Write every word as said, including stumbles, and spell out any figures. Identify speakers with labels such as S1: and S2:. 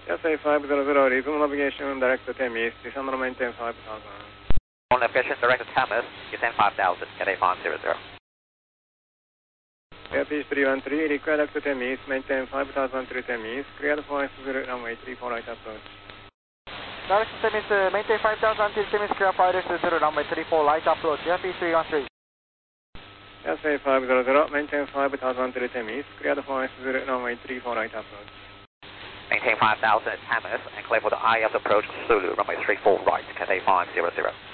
S1: S A five hundred, resume navigation, direct to Temis, descend on maintain five thousand.
S2: On navigation, direct to Temis, descend five thousand, Cathay five hundred.
S1: Airfish three one three, required direct to Temis, maintain five thousand through Temis, cleared for S zero, runway three four right approach.
S3: Direct to Temis, uh, maintain five thousand till Temis, clear for S zero, runway three four light approach, Airfish three one three.
S1: S A five hundred, maintain five thousand through Temis, cleared for S zero, runway three four right approach.
S2: Maintain five thousand at Temis and clear for the I F approach Zulu, runway three four right, Cathay five hundred.